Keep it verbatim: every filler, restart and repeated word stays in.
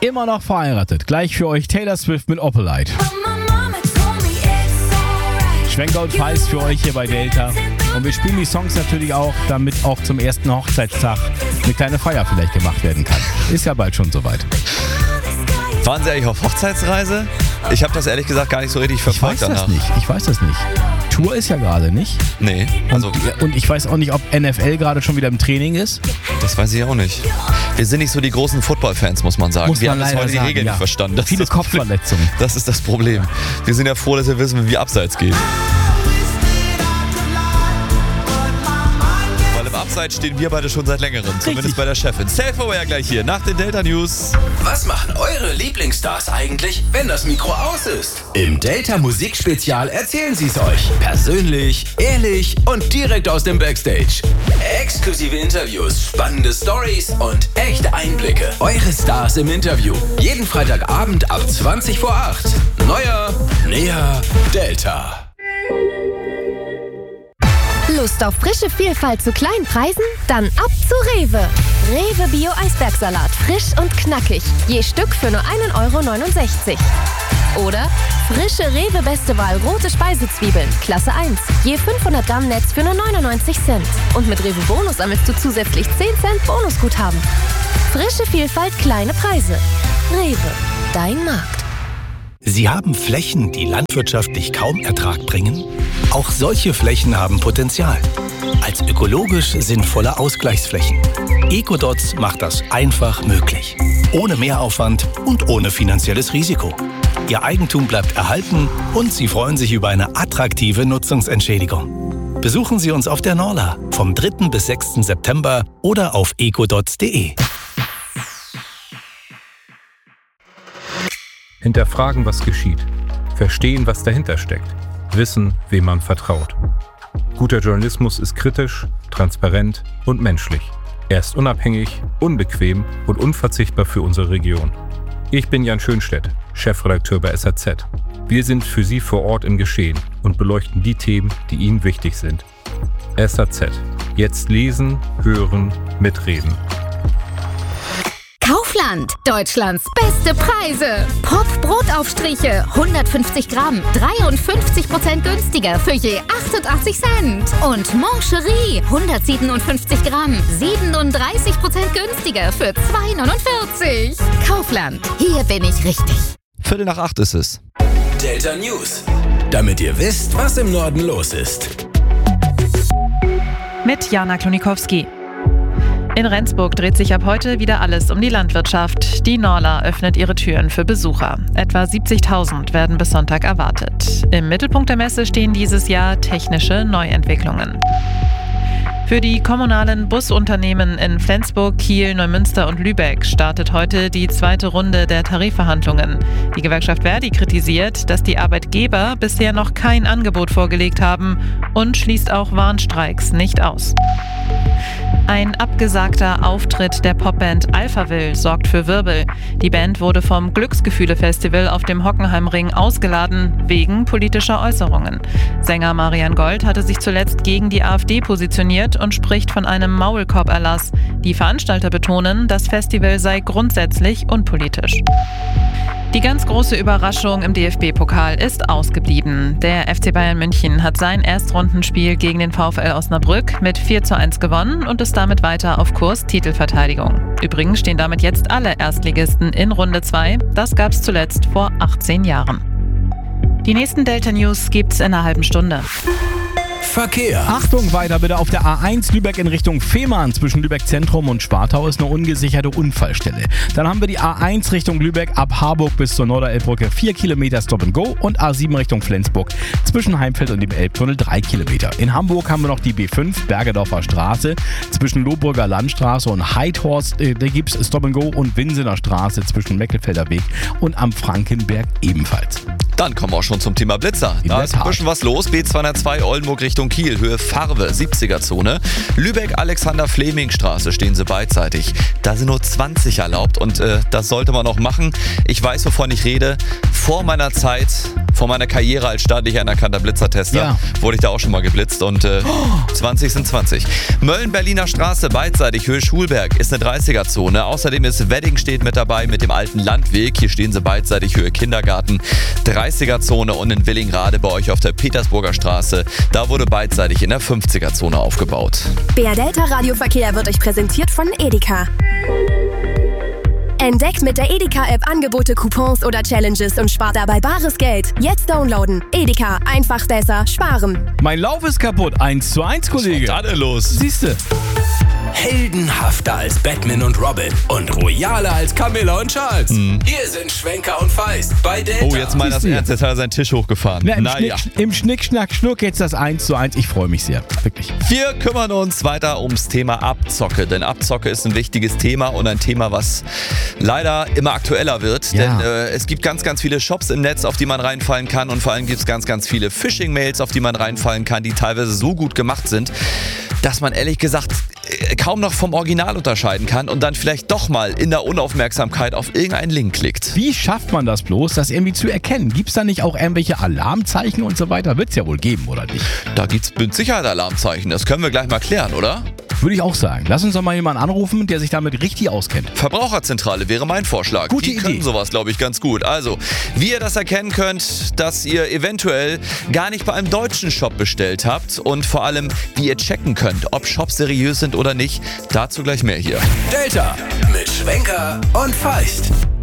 immer noch verheiratet. Gleich für euch Taylor Swift mit Opalite. Schwengold Preis für euch hier bei Delta. Und wir spielen die Songs natürlich auch, damit auch zum ersten Hochzeitstag eine kleine Feier vielleicht gemacht werden kann. Ist ja bald schon soweit. Waren Sie eigentlich auf Hochzeitsreise? Ich habe das ehrlich gesagt gar nicht so richtig verfolgt Ich weiß danach. das nicht, ich weiß das nicht. Tour ist ja gerade nicht. Nee, also Und, und ich weiß auch nicht, ob N F L gerade schon wieder im Training ist. das weiß ich auch nicht. Wir sind nicht so die großen Football-Fans, muss man sagen. Muss wir man haben bis leider heute die sagen, Regeln ja. nicht verstanden. Das Viele ist das Problem. Kopfverletzungen. Das ist das Problem. Wir sind ja froh, dass wir wissen, wie Abseits geht. Weil im Abseits stehen wir beide schon seit längerem, zumindest Richtig. bei der Chefin. Self-Aware gleich hier, nach den Delta News. Was machen eure Lieblingsstars eigentlich, wenn das Mikro aus ist? Im Delta Musikspezial erzählen sie es euch. Persönlich, ehrlich und direkt aus dem Backstage. Exklusive Interviews, spannende Stories und echte Einblicke. Eure Stars im Interview. Jeden Freitagabend ab zwanzig vor acht. Neuer, näher, Delta. Lust auf frische Vielfalt zu kleinen Preisen? Dann ab zu Rewe. Rewe Bio Eisbergsalat, frisch und knackig. Je Stück für nur ein Euro neunundsechzig. Oder frische Rewe Beste Wahl rote Speisezwiebeln, Klasse eins. Je fünfhundert Gramm Netz für nur neunundneunzig Cent. Und mit Rewe Bonus sammelst du zusätzlich zehn Cent Bonusguthaben. Frische Vielfalt, kleine Preise. Rewe, dein Markt. Sie haben Flächen, die landwirtschaftlich kaum Ertrag bringen? Auch solche Flächen haben Potenzial. Als ökologisch sinnvolle Ausgleichsflächen. Ecodots macht das einfach möglich. Ohne Mehraufwand und ohne finanzielles Risiko. Ihr Eigentum bleibt erhalten und Sie freuen sich über eine attraktive Nutzungsentschädigung. Besuchen Sie uns auf der Norla vom dritten bis sechsten September oder auf ecodots punkt de. Hinterfragen, was geschieht. Verstehen, was dahinter steckt. Wissen, wem man vertraut. Guter Journalismus ist kritisch, transparent und menschlich. Er ist unabhängig, unbequem und unverzichtbar für unsere Region. Ich bin Jan Schönstedt, Chefredakteur bei S A Z. Wir sind für Sie vor Ort im Geschehen und beleuchten die Themen, die Ihnen wichtig sind. S A Z. Jetzt lesen, hören, mitreden. Kaufland, Deutschlands beste Preise. Pop-Brotaufstriche, hundertfünfzig Gramm, dreiundfünfzig Prozent günstiger für je achtundachtzig Cent. Und Mancherie, hundertsiebenundfünfzig Gramm, siebenunddreißig Prozent günstiger für zwei neunundvierzig. Kaufland, hier bin ich richtig. Viertel nach acht ist es. Delta News. Damit ihr wisst, was im Norden los ist. Mit Jana Klonikowski. In Rendsburg dreht sich ab heute wieder alles um die Landwirtschaft. Die Norla öffnet ihre Türen für Besucher. Etwa siebzigtausend werden bis Sonntag erwartet. Im Mittelpunkt der Messe stehen dieses Jahr technische Neuentwicklungen. Für die kommunalen Busunternehmen in Flensburg, Kiel, Neumünster und Lübeck startet heute die zweite Runde der Tarifverhandlungen. Die Gewerkschaft Verdi kritisiert, dass die Arbeitgeber bisher noch kein Angebot vorgelegt haben und schließt auch Warnstreiks nicht aus. Ein abgesagter Auftritt der Popband Alphaville sorgt für Wirbel. Die Band wurde vom Glücksgefühle-Festival auf dem Hockenheimring ausgeladen, wegen politischer Äußerungen. Sänger Marian Gold hatte sich zuletzt gegen die AfD positioniert und spricht von einem Maulkorb-Erlass. Die Veranstalter betonen, das Festival sei grundsätzlich unpolitisch. Die ganz große Überraschung im D F B-Pokal ist ausgeblieben. Der F C Bayern München hat sein Erstrundenspiel gegen den VfL Osnabrück mit vier zu eins gewonnen und ist damit weiter auf Kurs Titelverteidigung. Übrigens stehen damit jetzt alle Erstligisten in Runde zwei. Das gab es zuletzt vor achtzehn Jahren. Die nächsten Delta News gibt's in einer halben Stunde. Verkehr. Achtung, weiter bitte auf der A eins Lübeck in Richtung Fehmarn. Zwischen Lübeck Zentrum und Spartau ist eine ungesicherte Unfallstelle. Dann haben wir die A eins Richtung Lübeck ab Harburg bis zur Norderelbbrücke vier Kilometer Stop and Go und A sieben Richtung Flensburg zwischen Heimfeld und dem Elbtunnel drei Kilometer. In Hamburg haben wir noch die B fünf Bergedorfer Straße zwischen Lohbrücker Landstraße und Heidhorst. Äh, da gibt es Stop and Go und Winsener Straße zwischen Meckelfelder Weg und am Frankenberg ebenfalls. Dann kommen wir auch schon zum Thema Blitzer. In Da der ist ein Tat. bisschen was los. B zweihundertzwei Oldenburg Richtung Kiel, Höhe Farve, siebziger-Zone. Lübeck-Alexander-Fleming-Straße stehen sie beidseitig. Da sind nur zwanzig erlaubt und äh, das sollte man auch machen. Ich weiß, wovon ich rede. Vor meiner Zeit, Vor meiner Karriere als staatlich anerkannter Blitzertester Ja. wurde ich da auch schon mal geblitzt und äh, oh. zwanzig sind zwanzig. Mölln-Berliner Straße, beidseitig Höhe Schulberg, ist eine dreißiger-Zone. Außerdem ist Weddingstedt mit dabei mit dem alten Landweg. Hier stehen sie beidseitig Höhe Kindergarten. dreißiger-Zone und in Willingrade bei euch auf der Petersburger Straße. Da wurde beidseitig in der fünfziger-Zone aufgebaut. B R Delta Radioverkehr wird euch präsentiert von Edeka. Entdeckt mit der Edeka-App Angebote, Coupons oder Challenges und spart dabei bares Geld. Jetzt downloaden. Edeka, einfach besser sparen. Mein Lauf ist kaputt. eins zu eins, Kollege. Was war da denn los? Siehste. Heldenhafter als Batman und Robin und royaler als Camilla und Charles. Hm. Hier sind Schwenker und Feist bei Delta. Oh, jetzt meint das ernst. Jetzt hat er seinen Tisch hochgefahren. Na, im, naja. Schnick, Im Schnick, Schnack, Schnuck jetzt das eins zu eins. Ich freue mich sehr. Wirklich. Wir kümmern uns weiter ums Thema Abzocke, denn Abzocke ist ein wichtiges Thema und ein Thema, was leider immer aktueller wird, Ja. denn äh, es gibt ganz, ganz viele Shops im Netz, auf die man reinfallen kann und vor allem gibt es ganz, ganz viele Phishing-Mails, auf die man reinfallen kann, die teilweise so gut gemacht sind, dass man ehrlich gesagt äh, kaum noch vom Original unterscheiden kann und dann vielleicht doch mal in der Unaufmerksamkeit auf irgendeinen Link klickt. Wie schafft man das bloß, das irgendwie zu erkennen? Gibt es da nicht auch irgendwelche Alarmzeichen und so weiter? Wird es ja wohl geben, oder nicht? Da gibt es mit Sicherheit Alarmzeichen, das können wir gleich mal klären, oder? Würde ich auch sagen. Lass uns doch mal jemanden anrufen, der sich damit richtig auskennt. Verbraucherzentrale wäre mein Vorschlag. Gute Die Idee. können sowas, glaube ich, ganz gut. Also, wie ihr das erkennen könnt, dass ihr eventuell gar nicht bei einem deutschen Shop bestellt habt und vor allem, wie ihr checken könnt, ob Shops seriös sind oder nicht, dazu gleich mehr hier. Delta mit Schwenker und Feist.